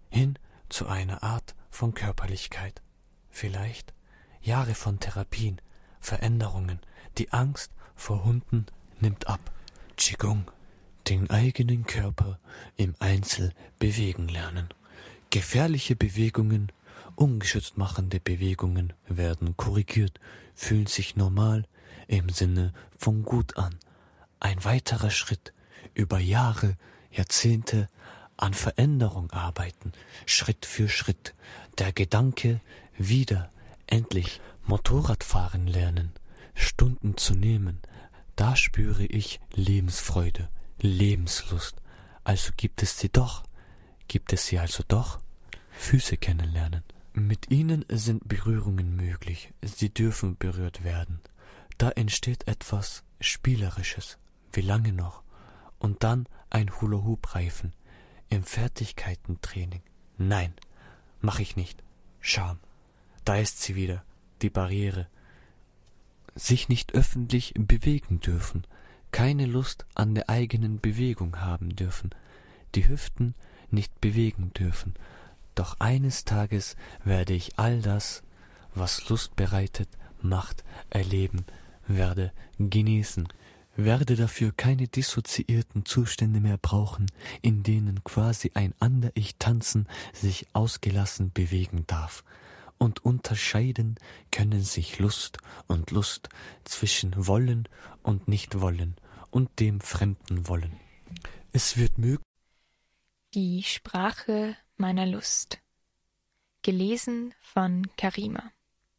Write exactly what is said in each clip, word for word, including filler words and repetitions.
hin zu einer Art von Körperlichkeit. Vielleicht Jahre von Therapien, Veränderungen, die Angst vor Hunden nimmt ab. Qigong, den eigenen Körper im Einzel bewegen lernen. Gefährliche Bewegungen, ungeschützt machende Bewegungen werden korrigiert, fühlen sich normal im Sinne von gut an. Ein weiterer Schritt, über Jahre, Jahrzehnte an Veränderung arbeiten, Schritt für Schritt. Der Gedanke, wieder, endlich Motorradfahren lernen, Stunden zu nehmen, da spüre ich Lebensfreude, Lebenslust. Also gibt es sie doch, gibt es sie also doch? Füße kennenlernen. Mit ihnen sind Berührungen möglich, sie dürfen berührt werden. Da entsteht etwas Spielerisches, wie lange noch? Und dann ein Hula-Hoop-Reifen im Fertigkeitentraining. Nein, mach ich nicht. Scham. Da ist sie wieder, die Barriere. Sich nicht öffentlich bewegen dürfen, keine Lust an der eigenen Bewegung haben dürfen, die Hüften nicht bewegen dürfen. Doch eines Tages werde ich all das, was Lust bereitet, macht, erleben, werde genießen, werde dafür keine dissoziierten Zustände mehr brauchen, in denen quasi ein Ander-Ich tanzen, sich ausgelassen bewegen darf. Und unterscheiden können sich Lust und Lust zwischen Wollen und Nicht-Wollen und dem fremden Wollen. Es wird möglich. Die Sprache meiner Lust. Gelesen von Karima.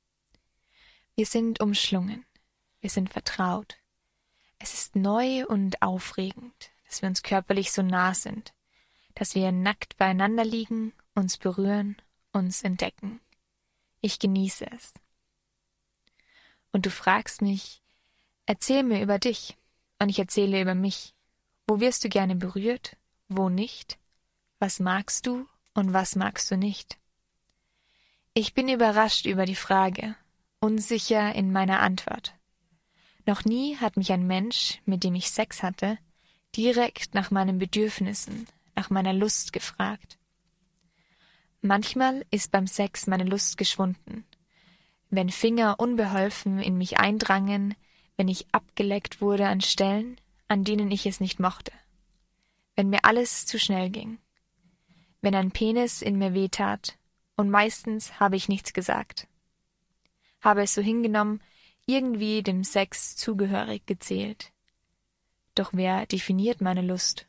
Wir sind umschlungen. Wir sind vertraut. Es ist neu und aufregend, dass wir uns körperlich so nah sind, dass wir nackt beieinander liegen, uns berühren, uns entdecken. Ich genieße es. Und du fragst mich, erzähl mir über dich, und ich erzähle über mich. Wo wirst du gerne berührt, wo nicht? Was magst du und was magst du nicht? Ich bin überrascht über die Frage, unsicher in meiner Antwort. Noch nie hat mich ein Mensch, mit dem ich Sex hatte, direkt nach meinen Bedürfnissen, nach meiner Lust gefragt. Manchmal ist beim Sex meine Lust geschwunden, wenn Finger unbeholfen in mich eindrangen, wenn ich abgeleckt wurde an Stellen, an denen ich es nicht mochte, wenn mir alles zu schnell ging, wenn ein Penis in mir wehtat, und meistens habe ich nichts gesagt, habe es so hingenommen, irgendwie dem Sex zugehörig gezählt. Doch wer definiert meine Lust?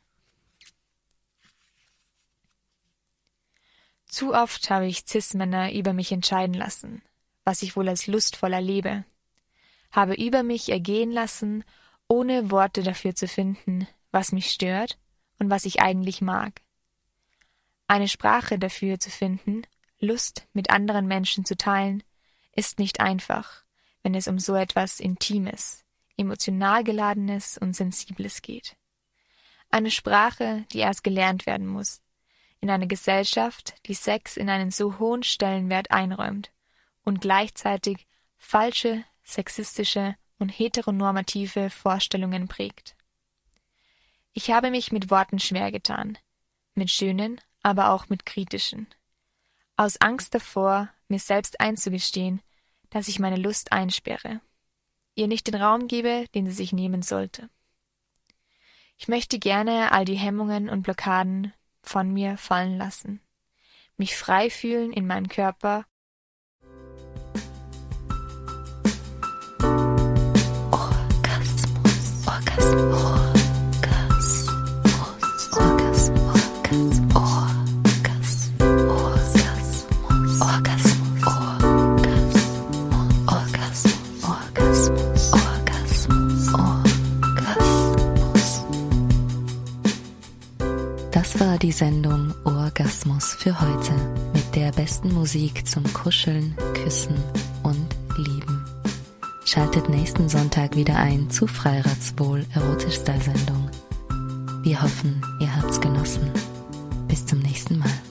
Zu oft habe ich Cis-Männer über mich entscheiden lassen, was ich wohl als lustvoll erlebe, habe über mich ergehen lassen, ohne Worte dafür zu finden, was mich stört und was ich eigentlich mag. Eine Sprache dafür zu finden, Lust mit anderen Menschen zu teilen, ist nicht einfach, wenn es um so etwas Intimes, emotional Geladenes und Sensibles geht. Eine Sprache, die erst gelernt werden muss, in einer Gesellschaft, die Sex in einen so hohen Stellenwert einräumt und gleichzeitig falsche, sexistische und heteronormative Vorstellungen prägt. Ich habe mich mit Worten schwer getan, mit schönen, aber auch mit kritischen. Aus Angst davor, mir selbst einzugestehen, dass ich meine Lust einsperre, ihr nicht den Raum gebe, den sie sich nehmen sollte. Ich möchte gerne all die Hemmungen und Blockaden von mir fallen lassen, mich frei fühlen in meinem Körper. Orgasmus, Orgasmus, Orgasmus, Orgasmus, Orgasmus, Orgasmus, Orgasmus, Orgasmus, Orgasmus, Orgasmus, Orgasmus. Das war die Sendung Orgasmus für heute mit der besten Musik zum Kuscheln, Küssen und Lieben. Schaltet nächsten Sonntag wieder ein zu Freirats Wohl Erotisch Style Sendung. Wir hoffen, ihr habt's genossen. Bis zum nächsten Mal.